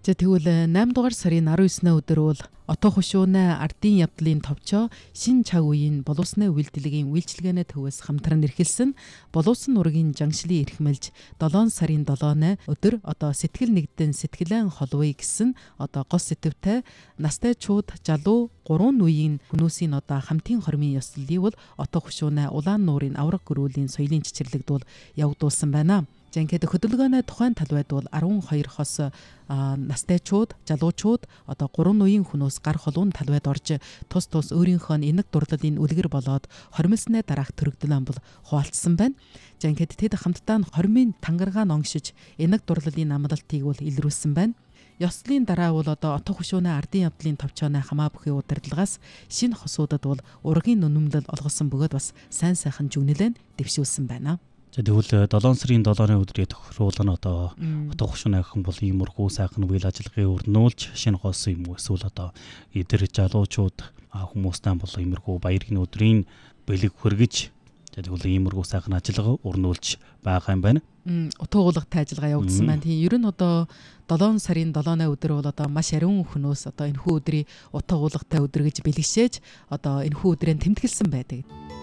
За тэгвэл 8 дугаар сарын 19-ны өдөр бол Отоо хушууна ардын явдлын товчоо шин цаг үеийн боловсны үйлдвэрлэгийн үйлчилгээний төвөөс хамтран эрхэлсэн боловсон нургийн жангшлын эрхмэлж 7 сарын 7-ны өдөр одоо сэтгэл нэгдэн сэтгэлэн холвоё гэсэн одоо гос сэтвтэй настай чууд жалуу 3 үеийн хүмүүсийн одоо хамтын хормын ёслолыг бол Отоо хушууна улаан нуурын авраг гөрүүлийн соёлын чичирлэгд бол явагдуулсан байна. За ингээд хөдөлгөөний тухайн талбайд бол 12 хос настайчууд, жалуучууд одоо 3 үеийн хүмүүс гар холуун талбайд орж тус өөрийнхөө энэг дурлалын үлгэр болоод хормилсны дараах төрөгдөл амбал хуваалцсан байна. За ингээд тэд хамтдаа хормын тангаргаа онгшиж энэг дурлалын амлалтыг бол илрүүлсэн байна. Ёслолын дараа бол одоо Отоо хушууна ардын явдлын товчооны хамаа бүхий удирдлагаас шинэ хосуудад бол ургийн нүнэмлэл олгосон бөгөөд бас сайн сайхан жүгнэлэн дэвшүүлсэн байна. За тэгвэл 7 сарын 7-ны өдрийн тохируулна одоо Отоо хушуунахан бол иймэрхүү сайхан үйл ажиллагааг өрнүүлж шинэ хос юм уу эсвэл одоо эдэр жалуучууд хүмүүстэй бол иймэрхүү баярын өдрийн бэлэг хүргэж за тэгвэл иймэрхүү сайхан ажиллагаа өрнүүлж байгаа юм байна. Утгуулгатай ажиллагаа явагдсан байна. Тийм ер нь одоо 7 сарын 7-ны өдөр бол одоо маш ариун хөнөөс одоо энэхүү өдрийн утгуулгатай өдөр гэж бэлгшээж одоо энэхүү өдрийн тэмдэглэсэн байдаг.